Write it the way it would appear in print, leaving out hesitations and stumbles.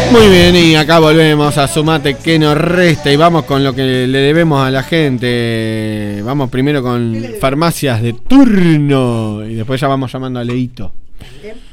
Muy bien, y acá volvemos a Sumate que nos resta y vamos con lo que le debemos a la gente. Vamos primero con farmacias de turno y después ya vamos llamando a Leito.